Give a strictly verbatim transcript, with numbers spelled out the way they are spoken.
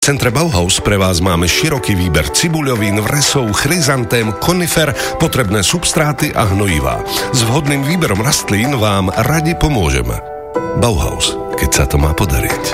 V centre Bauhaus pre vás máme široký výber cibuľovín, vresov, chryzantém, konifer, potrebné substráty a hnojivá. S vhodným výberom rastlín vám radi pomôžeme. Bauhaus, keď sa to má podariť.